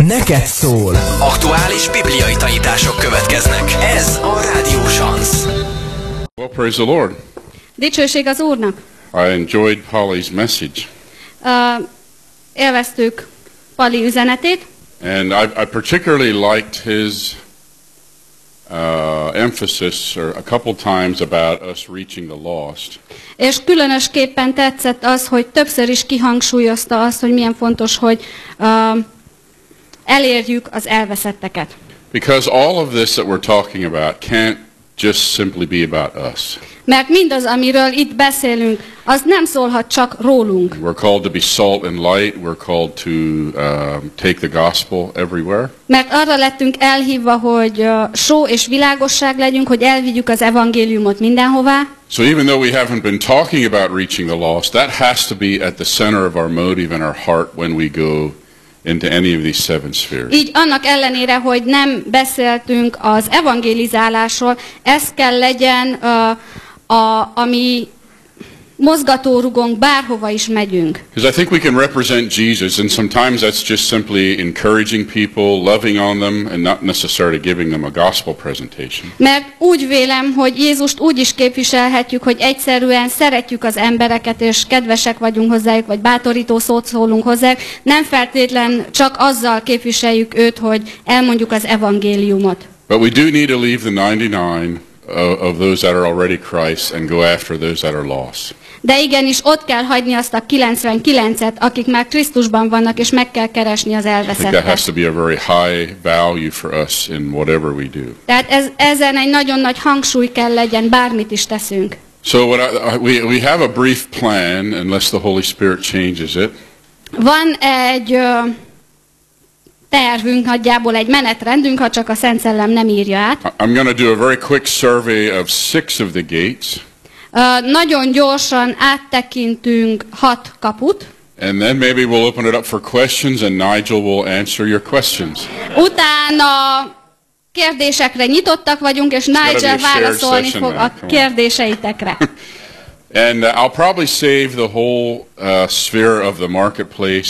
neked szól. Aktuális bibliai tanítások következnek. Ez a Rádió Szansz. Well, praise the Lord. Dicsőség az Úrnak. I enjoyed Polly's message. Élveztük Pali üzenetét. And I particularly liked his emphasis a couple times about us reaching the lost. És különösképpen tetszett az, hogy többször is kihangsúlyozta azt, hogy milyen fontos, hogy elérjük az elveszetteket. Because all of this that we're talking about can't just simply be about us. Mert mindaz, amiről itt beszélünk, az nem szólhat csak rólunk. We're called to be salt and light. We're called to take the gospel everywhere. Mert arra lettünk elhívva, hogy só és világosság legyünk, hogy elvigyük az evangéliumot mindenhová. So even though we haven't been talking about reaching the lost, that has to be at the center of our motive and our heart when we go into any of these seven spheres. Így annak ellenére, hogy nem beszéltünk az evangelizálásról, ez kell legyen ami mozgatórugónk bárhova is megyünk. Because I think we can represent Jesus, and sometimes that's just simply encouraging people, loving on them, and not necessarily giving them a gospel presentation. Mert úgy vélem, hogy Jézust úgy is képviselhetjük, hogy egyszerűen szeretjük az embereket, és kedvesek vagyunk hozzájuk, vagy bátorító szót szólunk hozzájuk. Nem feltétlen csak azzal képviseljük őt, hogy elmondjuk az evangéliumot. But we do need to leave the 99 of those that are already Christ and go after those that are lost. De igenis ott kell hagyni azt a 99-et, akik már Krisztusban vannak, és meg kell keresni az I think that has elveszettet. to be a very high value for us in whatever we do. Tehát ezen egy nagyon nagy hangsúly kell legyen, bármit is teszünk. So we have a brief plan, unless the Holy Spirit changes it. Van egy tervünk, nagyjából egy menetrendünk, ha csak a Szent Szellem nem írja át. I'm going to do a very quick survey of 6 of the gates. Nagyon gyorsan áttekintünk 6 kaput. And then maybe we'll open it up for questions, and Nigel will answer your questions. Utána kérdésekre nyitottak vagyunk, és Nigel válaszolni fog a kérdéseitekre. And I'll probably save the whole sphere of the marketplace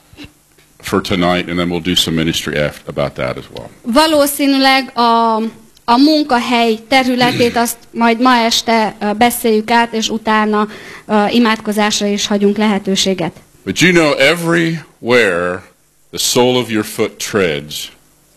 for tonight, and then we'll do some ministry about that as well. Valószínűleg a munkahely területét azt majd ma este beszéljük át, és utána imádkozásra is hagyunk lehetőséget. But you know, everywhere the sole of your foot treads,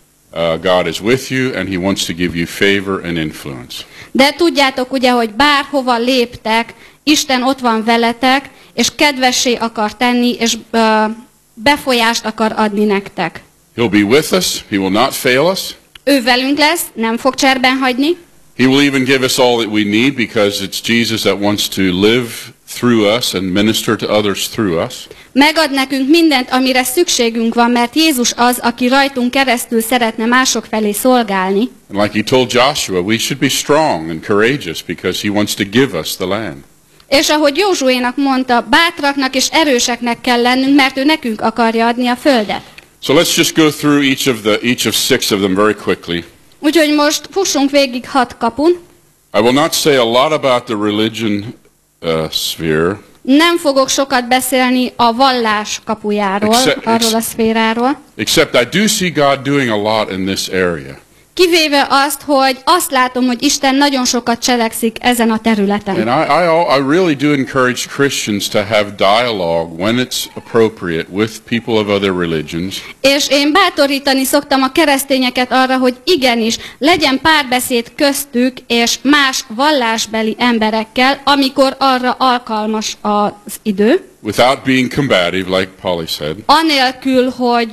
God is with you, and He wants to give you favor and influence. De tudjátok ugye, hogy bárhova léptek, Isten ott van veletek, és kedvessé akar tenni, és befolyást akar adni nektek. He'll be with us. He will not fail us. Ő velünk lesz, nem fog cserben hagyni. He will even give us all that we need, because it's Jesus that wants to live through us and minister to others through us. Megad nekünk mindent, amire szükségünk van, mert Jézus az, aki rajtunk keresztül szeretne mások felé szolgálni. And like He told Joshua, we should be strong and courageous, because He wants to give us the land. És ahogy Józsuénak mondta, bátraknak és erőseknek kell lennünk, mert ő nekünk akarja adni a földet. So let's just go through each of 6 of them very quickly. Úgyhogy most fussunk végig 6 kapun. I will not say a lot about the religion sphere. Nem fogok sokat beszélni a vallás kapujáról, arról a szféráról. Except I do see God doing a lot in this area. Kivéve azt, hogy azt látom, hogy Isten nagyon sokat cselekszik ezen a területen. And I really do encourage Christians to have dialogue when it's appropriate with people of other religions. És én bátorítani szoktam a keresztényeket arra, hogy igenis, legyen párbeszéd köztük és más vallásbeli emberekkel, amikor arra alkalmas az idő. Without being combative, like Polly said. Anélkül,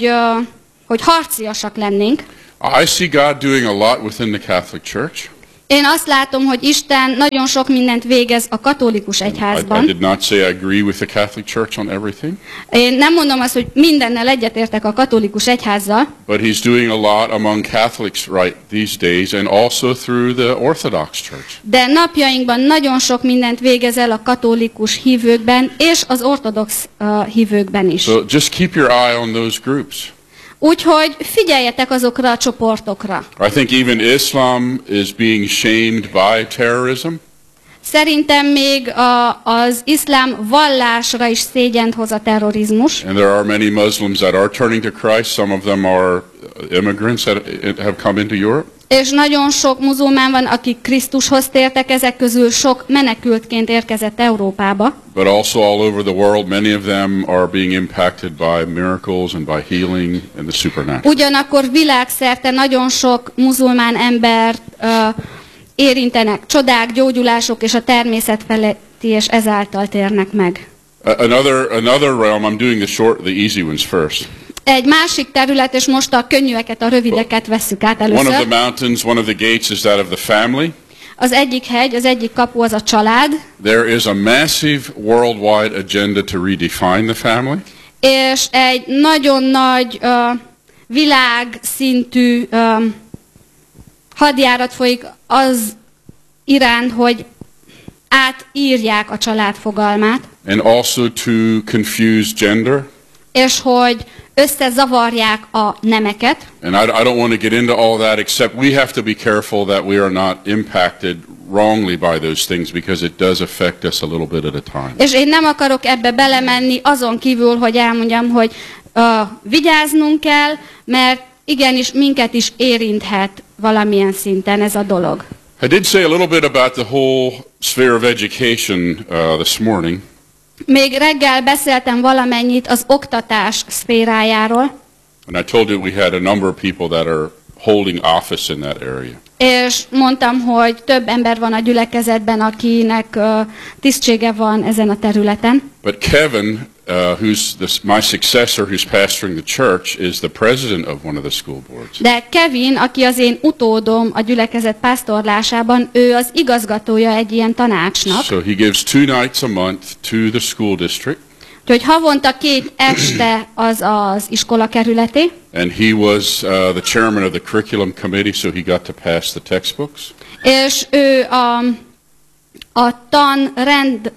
hogy harciasak lennénk. I see God doing a lot within the Catholic Church. Én azt látom, hogy Isten nagyon sok mindent végez a katolikus egyházban. I did not say I agree with the Catholic Church on everything. Én nem mondom azt, hogy mindennel egyetértek a katolikus egyházzal. But He's doing a lot among Catholics right these days, and also through the Orthodox Church. De napjainkban nagyon sok mindent végez el a katolikus hívőkben és az ortodox hívőkben is. So just keep your eye on those groups. Úgyhogy figyeljetek azokra a csoportokra. I think even Islam is being shamed by terrorism. Szerintem még az iszlám vallásra is szégyent hoz a terrorizmus. And there are many Muslims that are turning to Christ. Some of them are immigrants that have come into Europe. És nagyon sok muzulmán van, akik Krisztushoz tértek, ezek közül sok menekültként érkezett Európába. But also all over the world, many of them are being impacted by miracles and by healing and the supernatural. Ugyanakkor világszerte nagyon sok muzulmán embert érintenek csodák, gyógyulások és a természet feletti, és ezáltal térnek meg. Another realm, I'm doing the easy ones first. Egy másik terület, és most a könnyűeket, a rövideket vesszük át One of először. the mountains, one of the gates is that of the family. Az egyik hegy, az egyik kapu az a család, There is a massive worldwide agenda to redefine the family. és egy nagyon nagy világszintű hadjárat folyik az iránt, hogy átírják a család fogalmát, And also to confuse gender. és hogy összezavarják a nemeket. And I don't want to get into all that, except we have to be careful that we are not impacted wrongly by those things, because it does affect us a little bit at a time. És én nem akarok ebbe belemenni, azon kívül, hogy elmondjam, hogy vigyáznunk kell, mert igenis minket is érinthet valamilyen szinten ez a dolog. I did say a little bit about the whole sphere of education this morning. Még reggel beszéltem valamennyit az oktatás szférájáról, And I told you we had a number of people that are holding office in that area. és mondtam, hogy több ember van a gyülekezetben, akinek tisztsége van ezen a területen. But Kevin, who's my successor, who's pastoring the church, is the president of one of the school boards. De Kevin, aki az én utódom a gyülekezet pásztorlásában, ő az igazgatója egy ilyen tanácsnak. So he gives 2 nights a month to the school district. Úgyhogy havonta 2 este az iskola kerületé, And he was the chairman of the curriculum committee, so he got to pass the textbooks. és ő a tanrend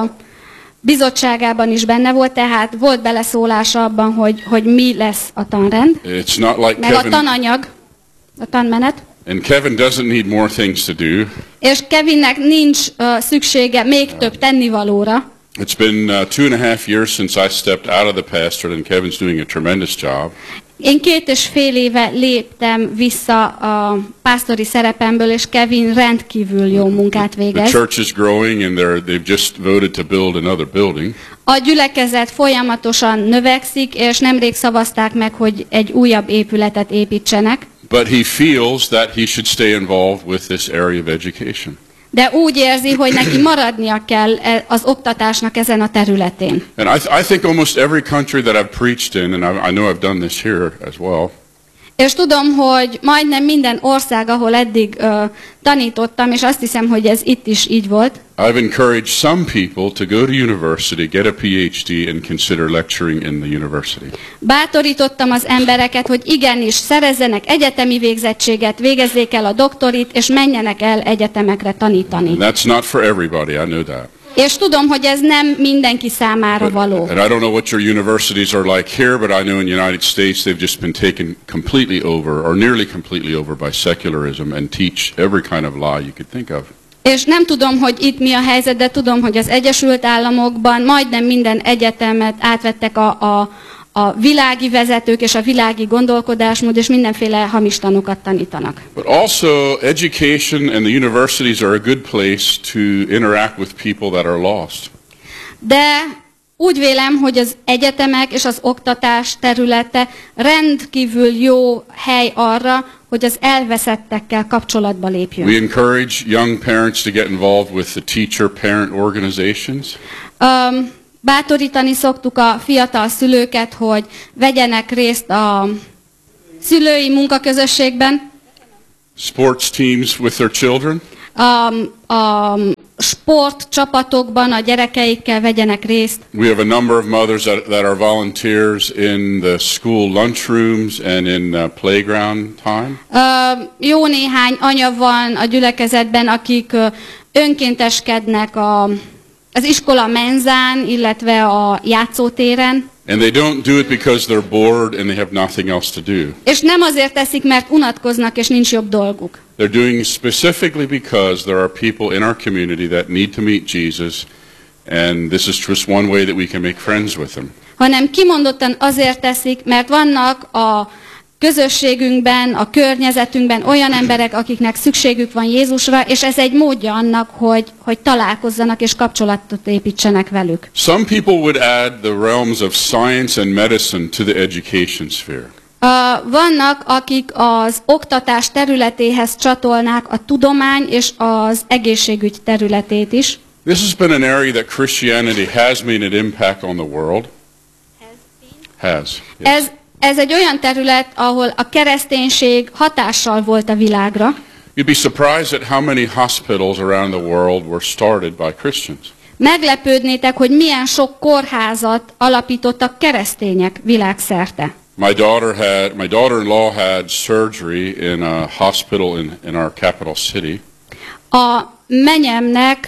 bizottságában is benne volt, tehát volt beleszólása abban, hogy mi lesz a tanrend, It's not like meg a Kevin, tananyag, a tanmenet. and Kevin doesn't need more things to do. És Kevinnek nincs szüksége még több tennivalóra. It's been 2.5 years since I stepped out of the pastorate, and Kevin's doing a tremendous job. Én 2,5 éve léptem vissza a pásztori szerepemből, és Kevin rendkívül jó munkát The végez. church is growing, and they've just voted to build another building. A gyülekezet folyamatosan növekszik, és nemrég szavazták meg, hogy egy újabb épületet építsenek. But he feels that he should stay involved with this area of education. De úgy érzi, hogy neki maradnia kell az oktatásnak ezen a területén. And I think almost every country that I've preached in, and I know I've done this here as well, És tudom, hogy majdnem minden ország, ahol eddig tanítottam, és azt hiszem, hogy ez itt is így volt, I've encouraged some people to go to university, get a PhD, and consider lecturing in the university. bátorítottam az embereket, hogy igenis szerezzenek egyetemi végzettséget, végezzék el a doktorit, és menjenek el egyetemekre tanítani. And that's not for everybody, I know that. És tudom, hogy ez nem mindenki számára való. And I don't know what your universities are like here, but I know in the United States they've just been taken completely over, or nearly completely over, by secularism and teach every kind of lie you could think of. És nem tudom, hogy itt mi a helyzet, de tudom, hogy az Egyesült Államokban majdnem minden egyetemet átvettek a világi vezetők és a világi gondolkodásmód, és mindenféle hamis tanokat tanítanak. But also, education and the universities are a good place to interact with people that are lost. De úgy vélem, hogy az egyetemek és az oktatás területe rendkívül jó hely arra, hogy az elveszettekkel kapcsolatba lépjünk. We encourage young parents to get involved with the teacher-parent organizations. Bátorítani szoktuk a fiatal szülőket, hogy vegyenek részt a szülői munkaközösségben, Sports teams with their children. a sportcsapatokban a gyerekeikkel vegyenek részt. We have a number of mothers that are volunteers in the school lunchrooms and in playground time. Jó néhány anya van a gyülekezetben, akik önkénteskednek az iskola menzán, illetve a játszótéren. And they don't do it because they're bored and they have nothing else to do. És nem azért teszik, mert unatkoznak és nincs jobb dolguk. They're doing it specifically because there are people in our community that need to meet Jesus, and this is just one way that we can make friends with them. Hanem kimondottan azért teszik, mert vannak a közösségünkben, a környezetünkben olyan emberek, akiknek szükségük van Jézusra, és ez egy módja annak, hogy találkozzanak és kapcsolatot építsenek velük. Some people would add the realms of science and medicine to the education sphere. Vannak, akik az oktatás területéhez csatolnák a tudomány és az egészségügy területét is. This has been an area that Christianity has made an impact on the world. Has. Yes. Ez egy olyan terület, ahol a kereszténység hatással volt a világra. You'd be surprised at how many hospitals around the world were started by Christians. Meglepődnétek, hogy milyen sok kórházat alapítottak keresztények világszerte. My daughter-in-law had surgery in a hospital in our capital city. A menyemnek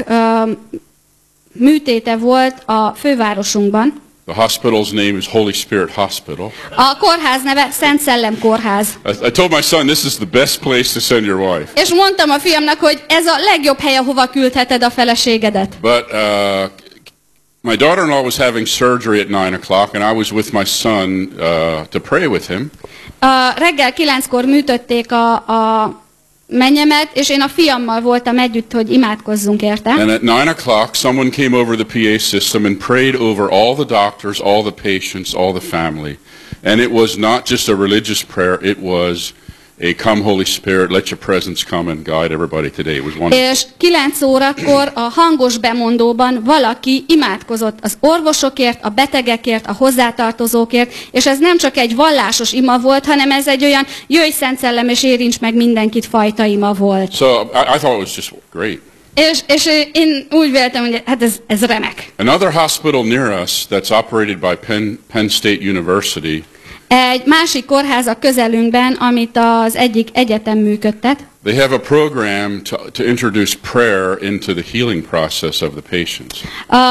műtéte volt a fővárosunkban. The hospital's name is Holy Spirit Hospital. A kórház neve Szent Szellem Kórház. I told my son this is the best place to send your wife. És mondtam a fiamnak, hogy ez a legjobb hely, ahova küldheted a feleségedet. But my daughter-in-law was having surgery at 9 o'clock, and I was with my son to pray with him. Reggel 9-kor műtötték a menyemet, és én a fiammal voltam együtt, hogy imádkozzunk érte. And at 9 o'clock, someone came over the PA system and prayed over all the doctors, all the patients, all the family. And it was not just a religious prayer, it was a come Holy Spirit, let your presence come and guide everybody today. It was wonderful. És 9 órakor a hangos bemondóban valaki imádkozott az orvosokért, a betegekért, a hozzátartozókért, és ez nem csak egy vallásos ima volt, hanem ez egy olyan jöjj Szent Szellem és érints meg mindenkit fajta ima volt. So I thought it was just great. És én úgy véltem, hogy hát ez remek. Another hospital near us that's operated by Penn State University. Egy másik kórház a közelünkben, amit az egyik egyetem működtet. They have a program to introduce prayer into the healing process of the patients.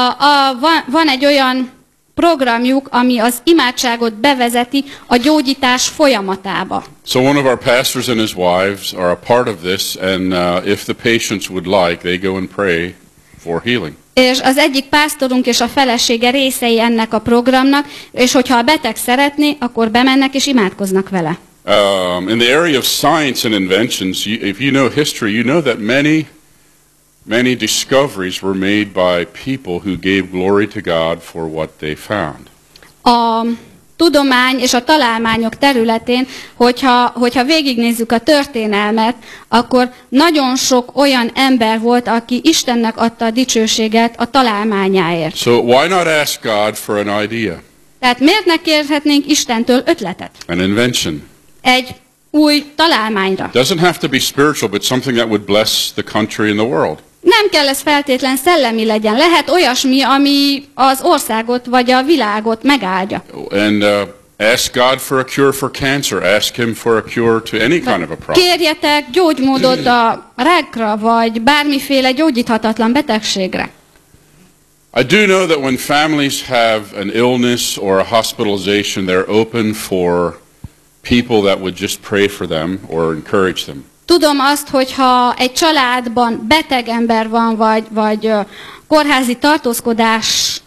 Van egy olyan programjuk, ami az imádságot bevezeti a gyógyítás folyamatába. So one of our pastors and his wives are a part of this, and if the patients would like, they go and pray for healing. És az egyik pásztorunk és a felesége részei ennek a programnak, és hogyha a beteg szeretné, akkor bemennek és imádkoznak vele. In the area of science and inventions, if you know history, you know that many discoveries were made by people who gave glory to God for what they found. A tudomány és a találmányok területén, hogyha végignézzük a történelmet, akkor nagyon sok olyan ember volt, aki Istennek adta a dicsőséget a találmányáért. So why not ask God for an idea? Tehát miért ne kérhetnénk Istentől ötletet? An invention. Egy új találmányra. Doesn't have to be spiritual, but something that would bless the country and the world. Nem kell ez feltétlen szellemi legyen. Lehet olyasmi, ami az országot vagy a világot megáldja. And ask God for a cure for cancer. Ask him for a cure to any kind of a problem. Kérjetek gyógymódot a rákra, vagy bármiféle gyógyíthatatlan betegségre. I do know that when families have an illness or a hospitalization, they're open for people that would just pray for them or encourage them. Tudom azt, hogyha egy családban beteg ember van, vagy kórházi tartózkodás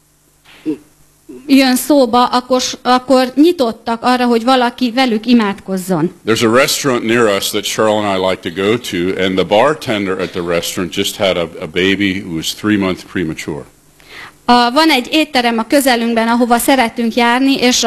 jön szóba, akkor nyitottak arra, hogy valaki velük imádkozzon. There's a restaurant near us that Cheryl and I like to go to, and the bartender at the restaurant just had a baby who was 3 months premature. Van egy étterem a közelünkben, ahova szeretünk járni, és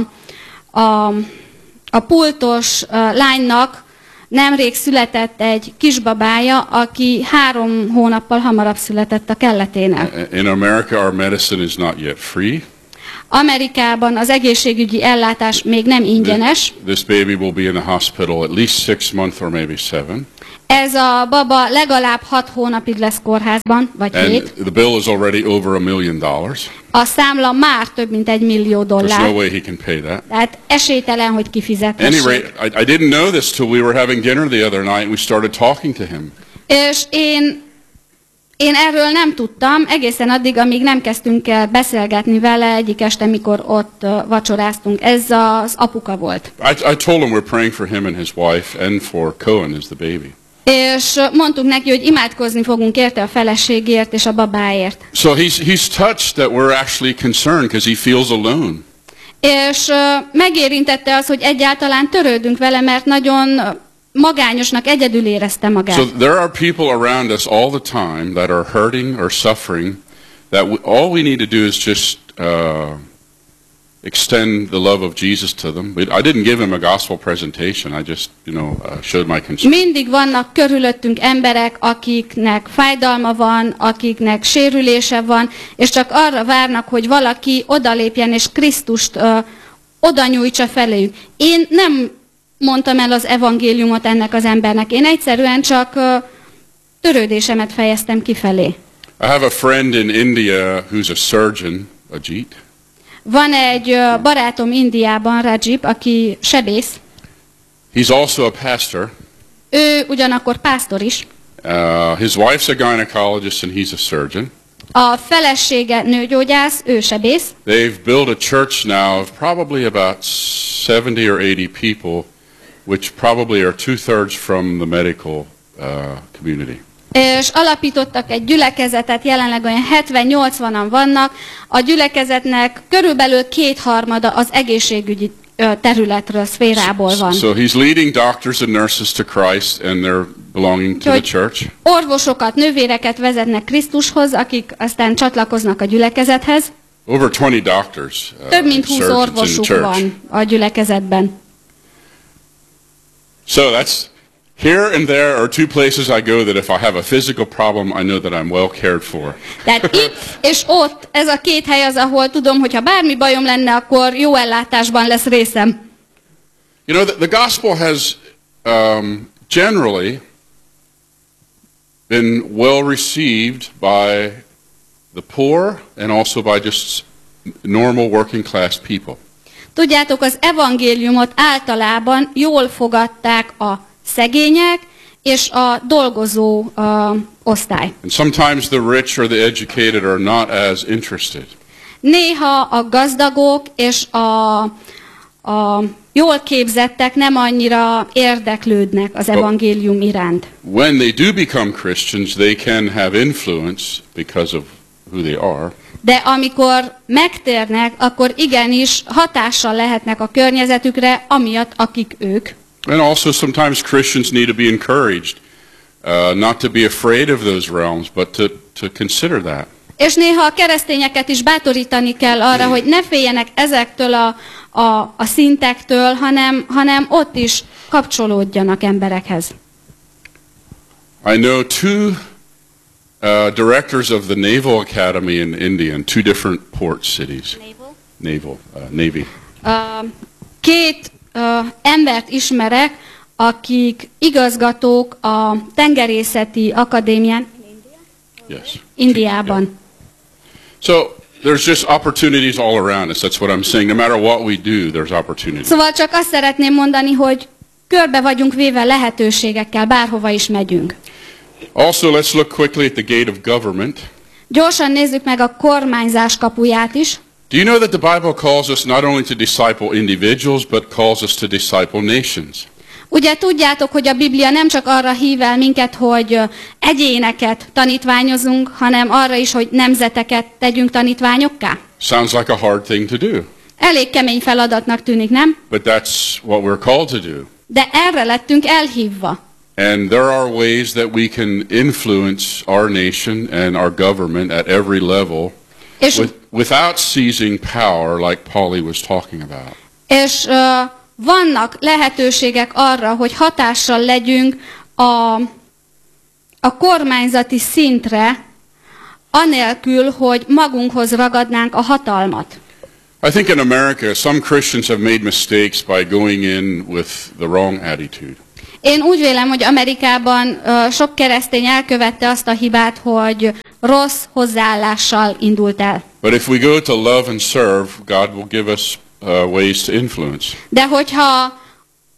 a pultos lánynak nemrég született egy kisbabája, aki 3 hónappal hamarabb született a kelleténél. In America, our medicine is not yet free. Amerikában az egészségügyi ellátás még nem ingyenes. This baby will be in the hospital at least 6 months or maybe 7. Ez a baba legalább 6 hónapig lesz kórházban, vagy 7. And the bill is already over $1 million. A számla már több mint $1 millió. There's no way he can pay that. Tehát esélytelen, hogy kifizethessék. Anyway, I didn't know this till we were having dinner the other night and we started talking to him. És én Én erről nem tudtam, egészen addig, amíg nem kezdtünk el beszélgetni vele egyik este, mikor ott vacsoráztunk. Ez az apuka volt. I told him we're praying for him and his wife and for Cohen as the baby. És mondtuk neki, hogy imádkozni fogunk érte, a feleségért és a babáért. So he's touched that we're actually concerned because he feels alone. És megérintette az, hogy egyáltalán törődünk vele, mert nagyon magányosnak, egyedül érezte magát. So there are people around us all the time that are hurting or suffering that all we need to do is just extend the love of Jesus to them. I didn't give him a gospel presentation. I just, showed my concern. Mindig vannak körülöttünk emberek, akiknek fájdalma van, akiknek sérülése van, és csak arra várnak, hogy valaki odalépjen és Krisztust oda nyújtsa feléjük. Én nem mondtam el az evangéliumot ennek az embernek. Én egyszerűen csak törődésemet fejeztem kifelé. I have a friend in India who's a surgeon, Ajit. Van egy barátom Indiában, Rajib, aki sebész. He's also a pastor. Ő ugyanakkor pásztor is. His wife's a gynecologist and he's a surgeon. A felesége nőgyógyász, ő sebész. They've built a church now of probably about 70 or 80 people, which probably are 2/3 from the medical community. És alapítottak egy gyülekezetet, jelenleg olyan 70-80-an vannak. A gyülekezetnek körülbelül 2/3 az egészségügyi területről, szférából van. So he's leading doctors and nurses to Christ and they're belonging to the church. Orvosokat, nővéreket vezetnek Krisztushoz, akik aztán csatlakoznak a gyülekezethez. Over 20 doctors, Több mint 20 surgeons in orvosuk the church. van a gyülekezetben. So that's here and there are two places I go that if I have a physical problem, I know that I'm well cared for. Tehát itt és ott, ez a két hely az, ahol tudom, hogy ha bármi bajom lenne, akkor jó ellátásban lesz részem. You know, the gospel has generally been well received by the poor and also by just normal working class people. Tudjátok, az evangéliumot általában jól fogadták a szegények és a dolgozó osztály. And sometimes the rich or the educated are not as interested. Néha a gazdagok és a jól képzettek nem annyira érdeklődnek az evangélium iránt. When they do become Christians, they can have influence because of who they are. De amikor megtérnek, akkor igenis hatással lehetnek a környezetükre, amiatt, akik ők. And also sometimes Christians need to be encouraged not to be afraid of those realms, but to consider that. És néha a keresztényeket is bátorítani kell arra, hogy ne féljenek ezektől a szintektől, hanem ott is kapcsolódjanak emberekhez. I know two directors of the Naval Academy in India in two different port cities. Navy. Két embert ismerek, akik igazgatók a tengerészeti akadémián Indiában. So there's just opportunities all around us. That's what I'm saying. No matter what we do, there's opportunities. Szóval csak azt szeretném mondani, hogy körbe vagyunk véve lehetőségekkel, bárhova is megyünk. Also, let's look quickly at the gate of government. Gyorsan nézzük meg a kormányzás kapuját is. Do you know that the Bible calls us not only to disciple individuals, but calls us to disciple nations? Ugye tudjátok, hogy a Biblia nem csak arra hív el minket, hogy egyéneket tanítványozunk, hanem arra is, hogy nemzeteket tegyünk tanítványokká? Sounds like a hard thing to do. Elég kemény feladatnak tűnik, nem? But that's what we're called to do. De erre lettünk elhívva. And there are ways that we can influence our nation and our government at every level without seizing power like Polly was talking about. És vannak lehetőségek arra, hogy hatással legyünk a kormányzati szintre, anélkül, hogy magunkhoz ragadnánk a hatalmat. I think in America some Christians have made mistakes by going in with the wrong attitude. Én úgy vélem, hogy Amerikában sok keresztény elkövette azt a hibát, hogy rossz hozzáállással indult el. But if we go to love and serve, God will give us ways to influence. De hogyha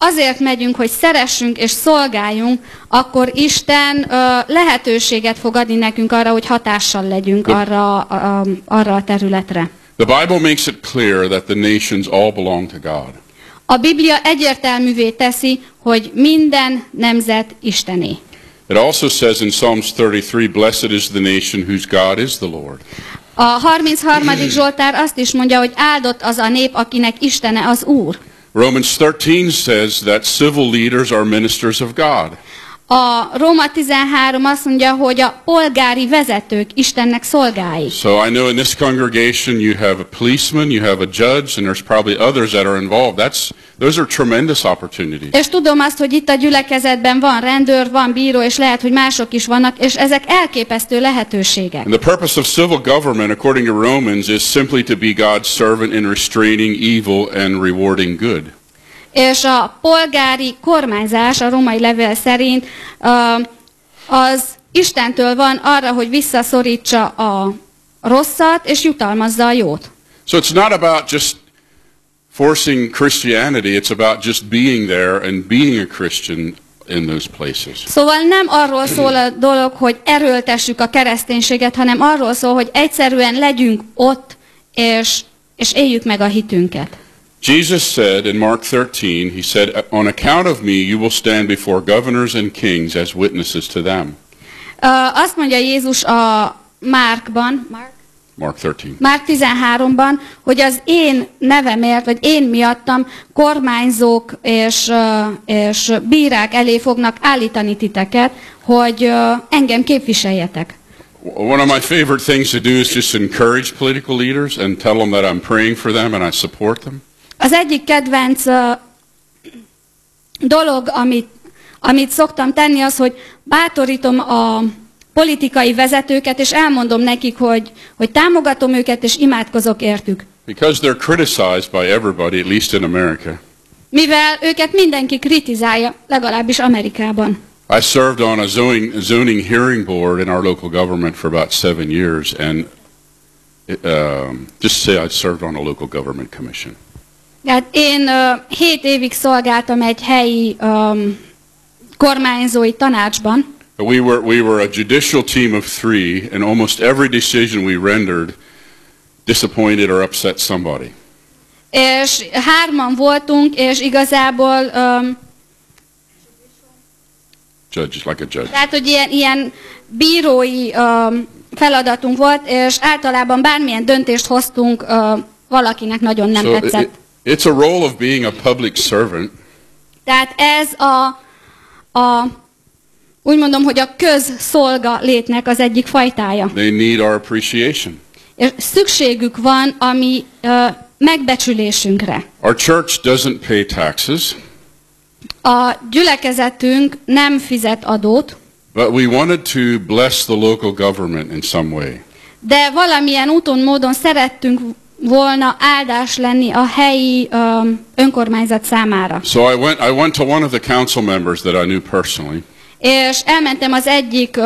azért megyünk, hogy szeressünk és szolgáljunk, akkor Isten lehetőséget fog adni nekünk arra, hogy hatással legyünk arra a területre. The Bible makes it clear that the nations all belong to God. A Biblia egyértelművé teszi, hogy minden nemzet Istené. It also says in Psalms 33, blessed is the nation whose God is the Lord. A 33. Zsoltár azt is mondja, hogy áldott az a nép, akinek Istene az Úr. Romans 13 says that civil leaders are ministers of God. A Róma 13 azt mondja, hogy a polgári vezetők Istennek szolgái. So I know in this congregation you have a policeman, you have a judge, and there's probably others that are involved. Those are tremendous opportunities. És tudom azt, hogy itt a gyülekezetben van rendőr, van bíró, és lehet, hogy mások is vannak, és ezek elképesztő lehetőségek. And the purpose of civil government, according to Romans, is simply to be God's servant in restraining evil and rewarding good. És a polgári kormányzás a római levél szerint az Istentől van arra, hogy visszaszorítsa a rosszat és jutalmazza a jót. So it's not about just forcing Christianity, it's about just being there and being a Christian in those places. Szóval nem arról szól a dolog, hogy erőltessük a kereszténységet, hanem arról szól, hogy egyszerűen legyünk ott, és éljük meg a hitünket. Jesus said in Mark 13, he said, on account of me you will stand before governors and kings as witnesses to them. Azt mondja Jézus a Márkban, Mark 13. Márk 13-ban, hogy az én nevemért, vagy én miattam kormányzók és bírák elé fognak állítani titeket, hogy engem képviseljetek. One of my favorite things to do is just encourage political leaders and tell them that I'm praying for them and I support them. Az egyik kedvenc dolog, amit szoktam tenni, az, hogy bátorítom a politikai vezetőket, és elmondom nekik, hogy támogatom őket, és imádkozok értük. Because they're criticized by everybody, at least in America. Mivel őket mindenki kritizálja, legalábbis Amerikában. I served on a zoning hearing board in our local government for about 7 years, and just say I served on a local government commission. Tehát én 7 évig szolgáltam egy helyi kormányzói tanácsban. We were a judicial team of 3, and almost every decision we rendered disappointed or upset somebody. És 3-an voltunk, és igazából Judge, like a judge. tehát, hogy ilyen bírói feladatunk volt, és általában bármilyen döntést hoztunk, valakinek nagyon nem tetszett. It's a role of being a public servant. Tehát ez úgy mondom, hogy a közszolga létnek az egyik fajtája. They need our appreciation. És szükségük van a mi megbecsülésünkre. Our church doesn't pay taxes. A gyülekezetünk nem fizet adót, But we wanted to bless the local government in some way. de valamilyen úton, módon szerettünk volna áldás lenni a helyi önkormányzat számára. So I went to one of the council members that I knew personally. És elmentem az egyik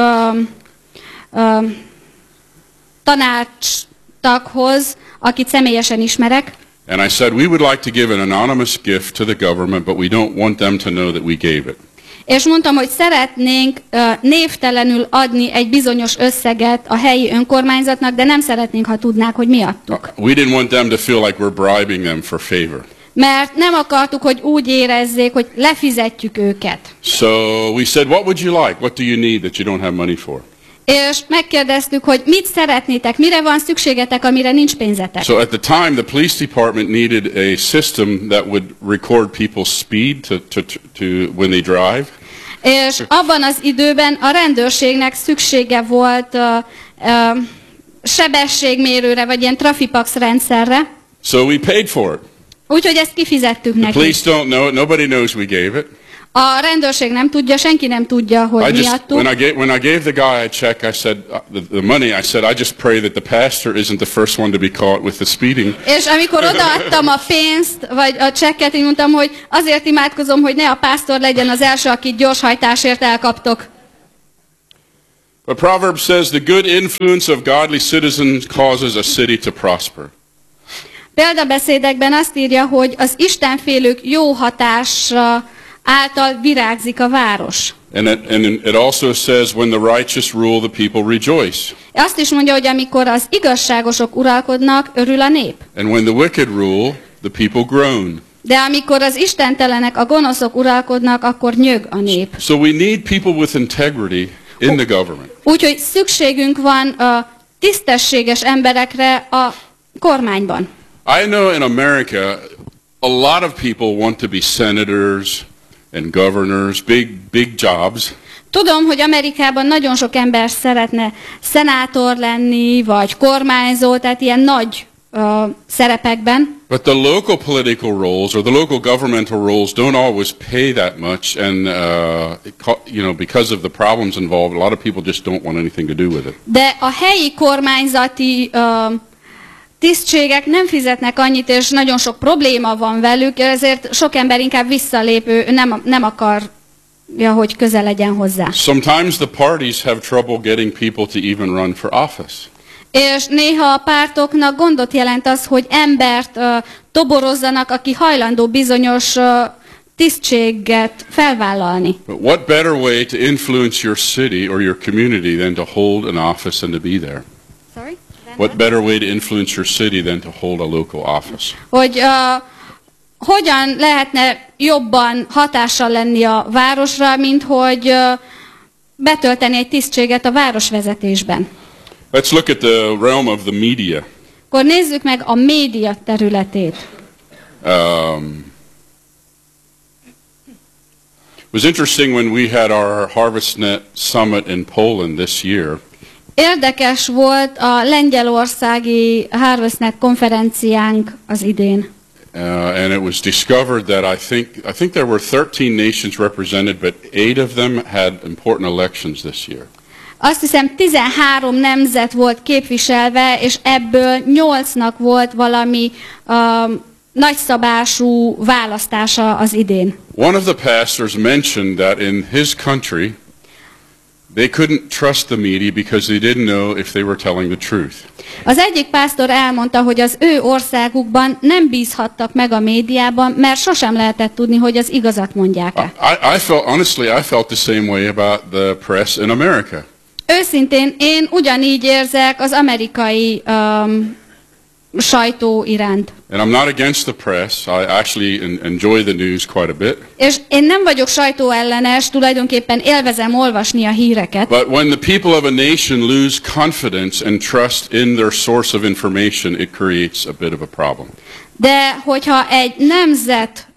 tanácstaghoz, akit személyesen ismerek, And I said, we would like to give an anonymous gift to the government, but we don't want them to know that we gave it. és mondtam, hogy szeretnénk névtelenül adni egy bizonyos összeget a helyi önkormányzatnak, de nem szeretnénk, ha tudnák, hogy mi adtuk. We didn't want them to feel like we're bribing them for favor. Mert nem akartuk, hogy úgy érezzék, hogy lefizetjük őket. So we said, what would you like? What do you need that you don't have money for? És megkérdeztük, hogy mit szeretnétek, mire van szükségetek, amire nincs pénzetek. So at the time, the police department needed a system that would record people's speed to when they drive. És abban az időben a rendőrségnek szüksége volt sebességmérőre, vagy ilyen trafipax rendszerre. So we paid for it. Úgyhogy ezt kifizettük The neki. police don't know it. Nobody knows we gave it. A rendőrség nem tudja, senki nem tudja, hogy mi adtuk. When I gave the guy a check, I said, the money, I said, I just pray that the pastor isn't the first one to be caught with the speeding. És amikor odaadtam a pénzt, vagy a csekket, én mondtam, hogy azért imádkozom, hogy ne a pásztor legyen az első, akit gyorshajtásért elkaptok. But Proverbs says the good influence of godly citizens causes a city to prosper. Példabeszédekben azt írja, hogy az istenfélők jó hatásra által virágzik a város. And it also says, when the righteous rule, the people rejoice. Azt is mondja, hogy amikor az igazságosok uralkodnak, örül a nép. And when the wicked rule, the people groan. De amikor az istentelenek, a gonoszok uralkodnak, akkor nyög a nép. So we need people with integrity in the government. Úgyhogy szükségünk van a tisztességes emberekre a kormányban. I know in America, a lot of people want to be senators and governors, big jobs. Tudom, hogy Amerikában nagyon sok ember szeretne szenátor lenni, vagy kormányzó, tehát ilyen nagy szerepekben. But the local political roles or the local governmental roles don't always pay that much, and because of the problems involved, a lot of people just don't want anything to do with it. De a helyi kormányzati tisztségek nem fizetnek annyit, és nagyon sok probléma van velük, ezért sok ember inkább visszalépő, nem akarja, hogy közel legyen hozzá. Sometimes the parties have trouble getting people to even run for office. És néha a pártoknak gondot jelent az, hogy embert toborozzanak, aki hajlandó bizonyos tisztséget felvállalni. But what better way to influence your city or your community than to hold an office and to be there? Sorry? What better way to influence your city than to hold a local office? Hogy hogyan lehetne jobban hatással lenni a városra, mint hogy betölteni egy tisztséget a városvezetésben. Let's look at the realm of the media. Akkor nézzük meg a média területét. It was interesting when we had our HarvestNet summit in Poland this year. Érdekes volt a lengyelországi HarvestNet konferenciánk az idén. And it was discovered that I think there were 13 nations represented, but 8 of them had important elections this year. Azt hiszem 13 nemzet volt képviselve, és ebből 8-nak volt valami nagyszabású választása az idén. One of the pastors mentioned that in his country they couldn't trust the media because they didn't know if they were telling the truth. Az egyik pásztor elmondta, hogy az ő országukban nem bízhattak meg a médiában, mert sosem lehetett tudni, hogy az igazat mondják-e. I felt the same way about the press in America. Őszintén én ugyanígy érzek az amerikai sajtó iránt. And I'm not against the press. I actually enjoy the news quite a bit. És én nem vagyok sajtóellenes, tulajdonképpen élvezem olvasni a híreket. But when the people of a nation lose confidence and trust in their source of information, it creates a bit of a problem. De hogyha egy nemzet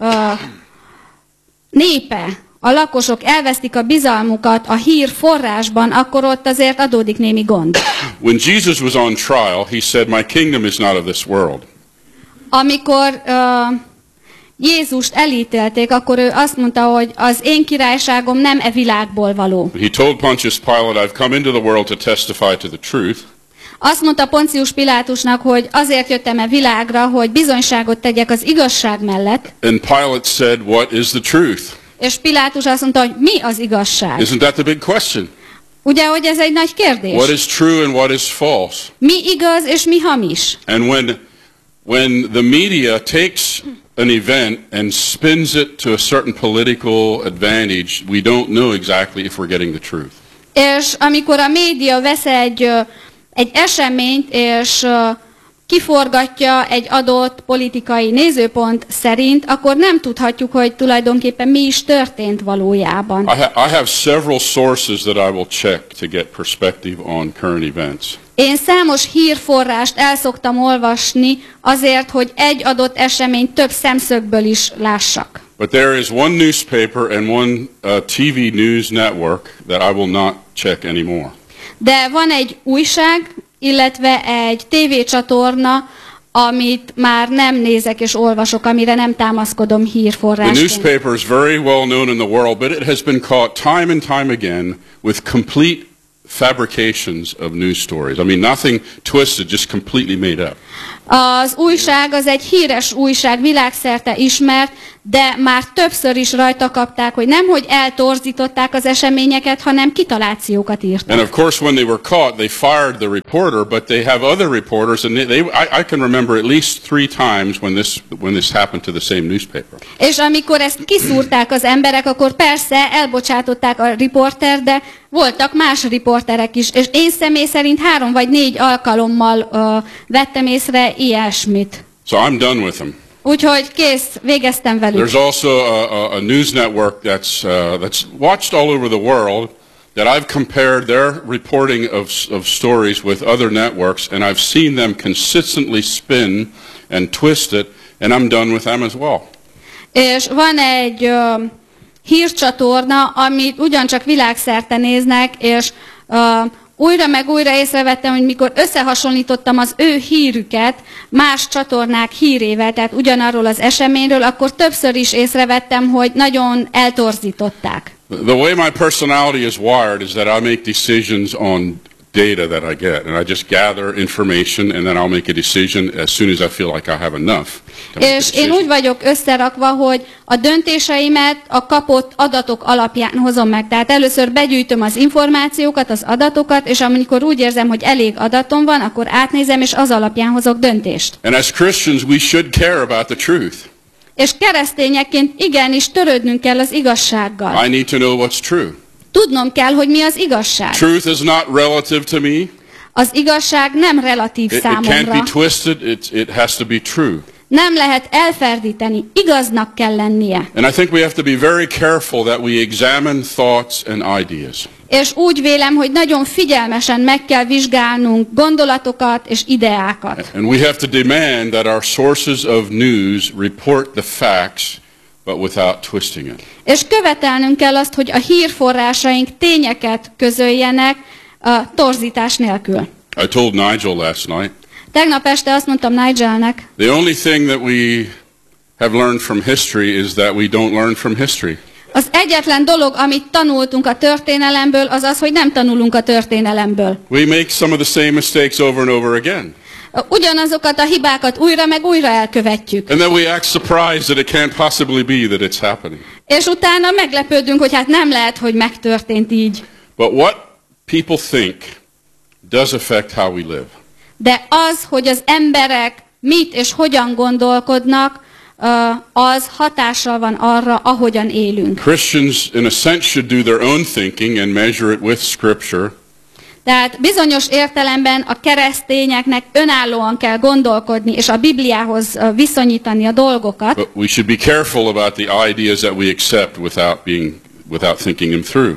népe, a lakosok elvesztik a bizalmukat a hír forrásban, akkor ott azért adódik némi gond. When Jesus was on trial, he said, "My kingdom is not of this world." Amikor Jézust elítélték, akkor ő azt mondta, hogy az én királyságom nem e világból való. He told Pontius Pilate, "I've come into the world to testify to the truth." Azt mondta Poncius Pilátusnak, hogy azért jöttem e világra, hogy bizonyságot tegyek az igazság mellett. And Pilate said, "What is the truth?" És Pilátus azt mondta, hogy mi az igazság? Isn't that the big question? Ugye, hogy ez egy nagy kérdés. What is true and what is false? Mi igaz és mi hamis? And when the media takes an event and spins it to a certain political advantage, we don't know exactly if we're getting the truth. És amikor a média vesz egy eseményt, és kiforgatja egy adott politikai nézőpont szerint, akkor nem tudhatjuk, hogy tulajdonképpen mi is történt valójában. I have several sources that I will check to get perspective on current events. Én számos hírforrást el szoktam olvasni azért, hogy egy adott eseményt több szemszögből is lássak. But there is one newspaper and one TV news network that I will not check anymore. De van egy újság, illetve egy tévécsatorna, amit már nem nézek és olvasok, amire nem támaszkodom hírforrásként. The newspaper is very well known in the world, but it has been caught time and time again with complete fabrications of news stories. I mean, nothing twisted, just completely made up. Az újság az egy híres újság, világszerte ismert, de már többször is rajta kapták, hogy nemhogy eltorzították az eseményeket, hanem kitalációkat írtak. And of course, when they were caught, they fired the reporter, but they have other reporters, and I can remember at least 3 times when this happened to the same newspaper. És amikor ezt kiszúrták az emberek, akkor persze elbocsátották a riportert, de voltak más riporterek is, és én személy szerint 3 vagy 4 alkalommal vettem észre ilyesmit. So I'm done with them. Úgyhogy kész, végeztem velük. There's also a news network that's watched all over the world that I've compared their reporting of stories with other networks, and I've seen them consistently spin and twist it, and I'm done with them as well. És van egy hírcsatorna, amit ugyancsak világszerte néznek, és újra meg újra észrevettem, hogy mikor összehasonlítottam az ő hírüket más csatornák hírével, tehát ugyanarról az eseményről, akkor többször is észrevettem, hogy nagyon eltorzították. The way my personality is wired is that I make decisions on data that I get, and I just gather information, and then I'll make a decision as soon as I feel like I have enough. És én úgy vagyok összerakva, hogy a döntéseimet a kapott adatok alapján hozom meg. Tehát először begyűjtöm az információkat, az adatokat, és amikor úgy érzem, hogy elég adatom van, akkor átnézem, és az alapján hozok döntést. And as Christians, we should care about the truth. És keresztényekként igenis törődnünk kell az igazsággal. I need to know what's true. Tudnom kell, hogy mi az igazság. Truth is not relative to me. Az igazság nem relatív It can't számomra. be twisted. It has to be true. Nem lehet elferdíteni, igaznak kell lennie. And I think we have to be very careful that we examine thoughts and ideas. És úgy vélem, hogy nagyon figyelmesen meg kell vizsgálnunk gondolatokat és ideákat. And we have to demand that our sources of news report the facts, but without twisting it. És követelnünk kell azt, hogy a hírforrásaink tényeket közöljenek a torzítás nélkül. I told Nigel last night, Tegnap este azt mondtam Nigelnek, the only thing that we have learned from history is that we don't learn from history. az egyetlen dolog, amit tanultunk a történelemből, az az, hogy nem tanulunk a történelemből. We make some of the same mistakes over and over again. Ugyanazokat a hibákat újra meg újra elkövetjük. And then we act surprised that it can't possibly be that it's happening. És utána meglepődünk, hogy hát nem lehet, hogy megtörtént így. But what people think does affect how we live. De az, hogy az emberek mit és hogyan gondolkodnak, az hatással van arra, ahogyan élünk. Christians, in a sense, should do their own thinking and measure it with Scripture. Tehát bizonyos értelemben a keresztényeknek önállóan kell gondolkodni, és a Bibliához viszonyítani a dolgokat. But we should be careful about the ideas that we accept without thinking them through.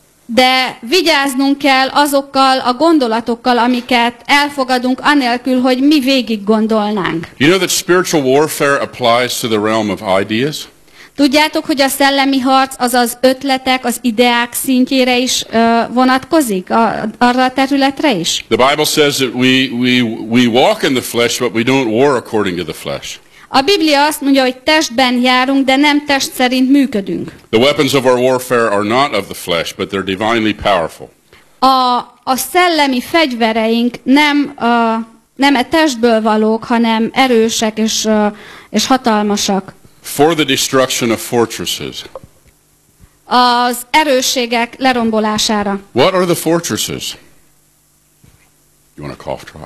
De vigyáznunk kell azokkal a gondolatokkal, amiket elfogadunk, anélkül, hogy mi végig gondolnánk. You know that spiritual warfare applies to the realm of ideas? Tudjátok, hogy a szellemi harc az az ötletek, az ideák szintjére is vonatkozik, arra a területre is? The Bible says that we walk in the flesh, but we don't war according to the flesh. A Biblia azt mondja, hogy testben járunk, de nem test szerint működünk. The weapons of our warfare are not of the flesh, but they're divinely powerful. A szellemi fegyvereink nem a testből valók, hanem erősek és hatalmasak. For the destruction of fortresses. Az erősségek lerombolására. What are the fortresses? You want a cough drop?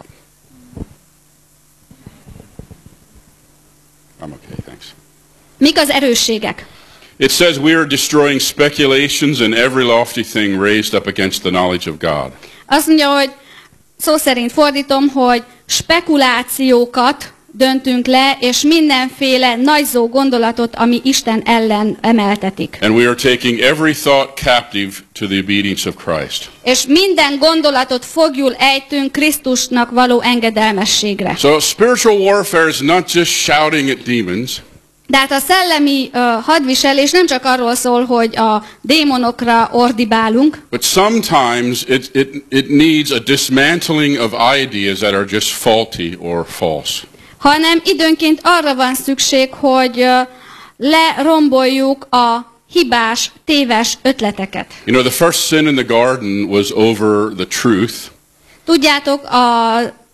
I'm okay, thanks. Mik az erősségek? It says we are destroying speculations and every lofty thing raised up against the knowledge of God. Azt mondja, hogy szó szerint fordítom, hogy spekulációkat döntünk le, és mindenféle nagyzó gondolatot, ami Isten ellen emeltetik. And we are taking every thought captive to the obedience of Christ. És minden gondolatot foglyul ejtünk Krisztusnak való engedelmességre. So spiritual warfare is not just shouting at demons. De hát a szellemi hadviselés nem csak arról szól, hogy a démonokra ordibálunk, But sometimes it needs a dismantling of ideas that are just faulty or false. hanem időnként arra van szükség, hogy leromboljuk a hibás, téves ötleteket. You know, the first sin in the garden was over the truth. Tudjátok,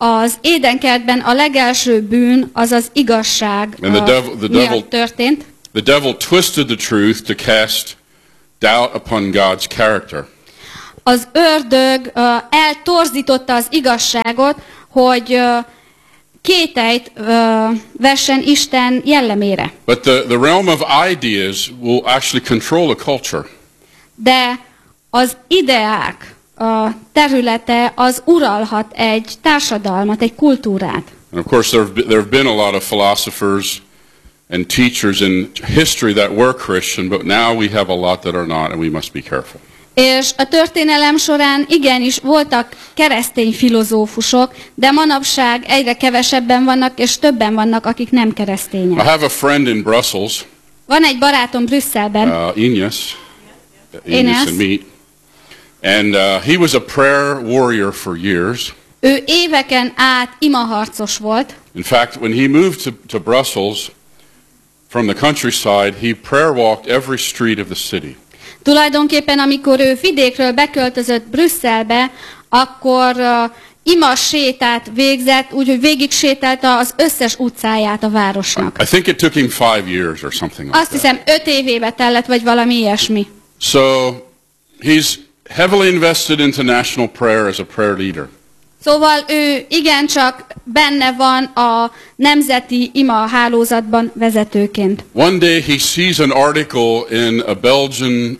az édenkertben a legelső bűn az az igazság miatt történt. The devil twisted the truth to cast doubt upon God's character. Az ördög eltorzította az igazságot, hogy kételyt vessen Isten jellemére. But the realm of ideas will actually control a culture. De az ideák területe az uralhat egy társadalmat, egy kultúrát. And of course there have been a lot of philosophers and teachers in history that were Christian, but now we have a lot that are not, and we must be careful. És a történelem során igenis voltak keresztény filozófusok, de manapság egyre kevesebben vannak, és többen vannak, akik nem keresztények. I have a friend in Brussels. Van egy barátom Brüsszelben. Ines and me. And he was a prayer warrior for years. Ő éveken át imaharcos volt. In fact, when he moved to Brussels from the countryside, he prayer walked every street of the city. Tulajdonképpen, amikor ő vidékről beköltözött Brüsszelbe, akkor ima sétát végzett, úgyhogy végig sétálta az összes utcáját a városnak. I think it took him 5 years or something like Azt hiszem 5 évébe tellett, vagy valami ilyesmi. So he's heavily invested into national prayer as a prayer leader. Szóval ő igencsak benne van a nemzeti ima hálózatban vezetőként. One day he sees an article in a Belgian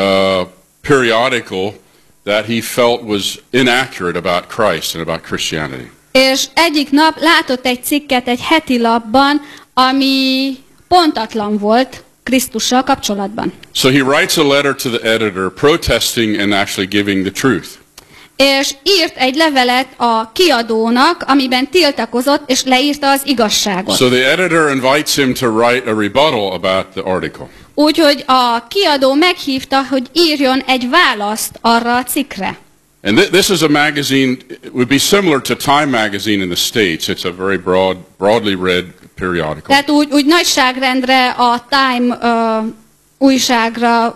periodical that he felt was inaccurate about Christ and about Christianity. És egyik nap látott egy cikket egy heti lapban, ami pontatlan volt Krisztussal kapcsolatban. So he writes a letter to the editor protesting and actually giving the truth. És írt egy levelet a kiadónak, amiben tiltakozott, és leírta az igazságot. So the editor invites him to write a rebuttal about the article. Úgyhogy a kiadó meghívta, hogy írjon egy választ arra a cikkre. And this is a magazine, it would be similar to Time magazine in the States. It's a very broadly read periodical. Tehát úgy nagyságrendre a Time újságra